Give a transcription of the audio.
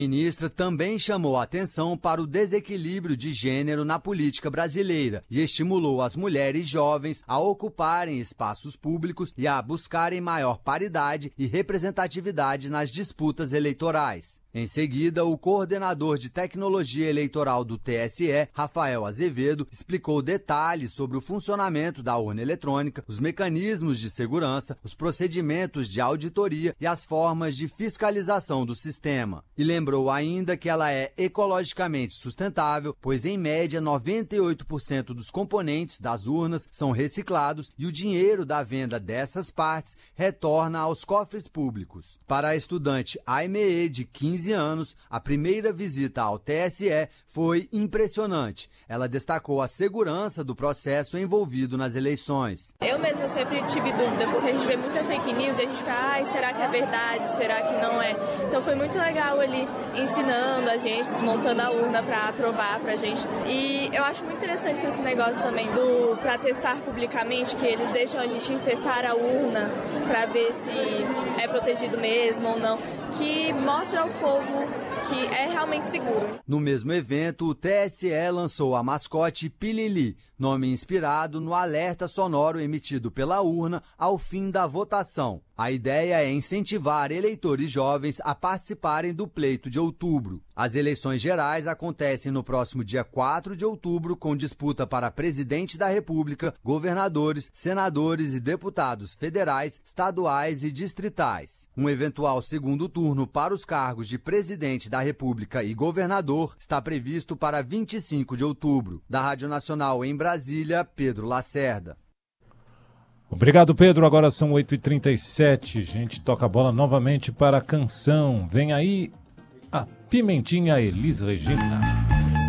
A ministra também chamou a atenção para o desequilíbrio de gênero na política brasileira e estimulou as mulheres jovens a ocuparem espaços públicos e a buscarem maior paridade e representatividade nas disputas eleitorais. Em seguida, o coordenador de tecnologia eleitoral do TSE, Rafael Azevedo, explicou detalhes sobre o funcionamento da urna eletrônica, os mecanismos de segurança, os procedimentos de auditoria e as formas de fiscalização do sistema. E lembrou ainda que ela é ecologicamente sustentável, pois em média 98% dos componentes das urnas são reciclados e o dinheiro da venda dessas partes retorna aos cofres públicos. Para a estudante Aimee, de 15 anos, a primeira visita ao TSE foi impressionante. Ela destacou a segurança do processo envolvido nas eleições. Eu mesma sempre tive dúvida, porque a gente vê muita fake news e a gente fica, será que é verdade? Será que não é? Então foi muito legal ali ensinando a gente, desmontando a urna para aprovar pra gente. E eu acho muito interessante esse negócio também para testar publicamente, que eles deixam a gente testar a urna para ver se é protegido mesmo ou não, que mostra ao povo que é realmente seguro. No mesmo evento, o TSE lançou a mascote Pilili, nome inspirado no alerta sonoro emitido pela urna ao fim da votação. A ideia é incentivar eleitores jovens a participarem do pleito de outubro. As eleições gerais acontecem no próximo dia 4 de outubro, com disputa para presidente da República, governadores, senadores e deputados federais, estaduais e distritais. Um eventual segundo turno para os cargos de presidente da República e governador está previsto para 25 de outubro. Da Rádio Nacional em Brasília, Pedro Lacerda. Obrigado, Pedro. Agora são 8h37. A gente toca a bola novamente para a canção. Vem aí a Pimentinha Elis Regina.